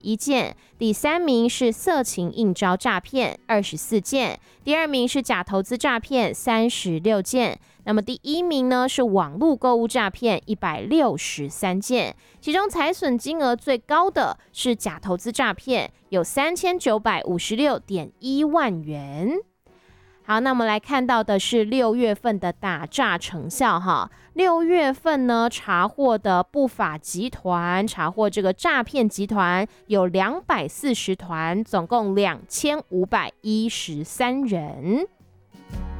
1件，第3名是色情应招诈骗24件，第2名是假投资诈骗36件，那么第1名呢是网络购物诈骗163件，其中财损金额最高的是假投资诈骗，有3956.1万元。好，那我们来看到的是6月份的打诈成效哈。6月份呢，查获的不法集团，查获这个诈骗集团有240团，总共2513人。